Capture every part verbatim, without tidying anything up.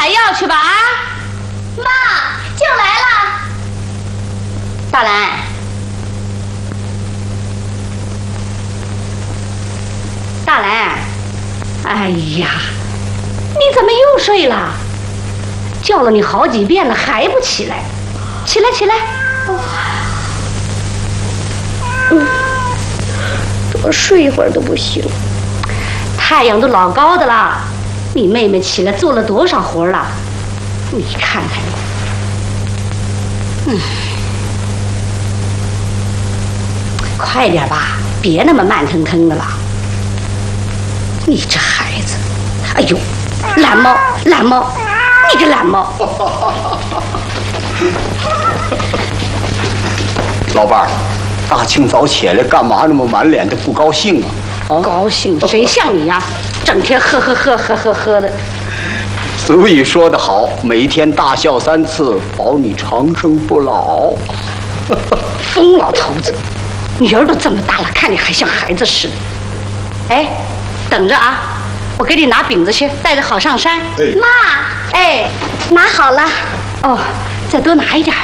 买药去吧啊！ 妈，就来了。 大兰，大兰，哎呀，你怎么又睡了？叫了你好几遍了，还不起来？起来，起来！哦、嗯， 多睡一会儿都不行。 太阳都老高的了，你妹妹起来做了多少活了？你看看你，嗯，快点吧，别那么慢腾腾的了。你这孩子，哎呦，懒猫，懒猫，你个懒猫！ 老伴儿，大清早起来干嘛那么满脸的不高兴啊？ 啊，高兴？谁像你呀、啊？整天呵呵呵呵呵呵的。 俗语说得好，每天大笑三次，保你长生不老。 疯老头子，女儿都这么大了，看你还像孩子似的。哎，等着啊，我给你拿饼子去，带着好上山。 哎、 妈， 哎， 拿好了。 哦，再多拿一点。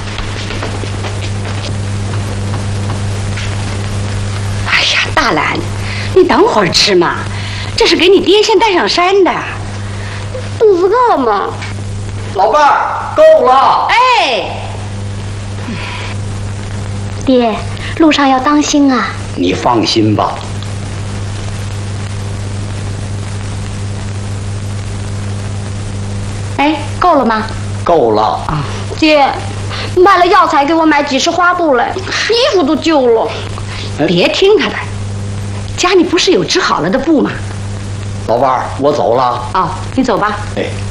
哎呀，大兰，你等会儿吃嘛，这是给你爹先带上山的。 肚子饿吗？ 老伴儿，够了。 哎， 爹，路上要当心啊。 你放心吧。 哎，够了吗？ 够了啊。 爹，卖了药材给我买几十花布来，衣服都旧了。 别听他的，家里不是有织好了的布吗？ 老伴儿，我走了。 哦，你走吧。 哎。